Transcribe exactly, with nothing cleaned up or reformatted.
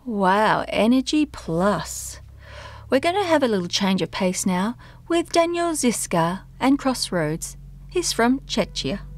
Wow, Energy Plus. We're going to have a little change of pace now with Daniel Ziska and Crossroads. He's from Czechia.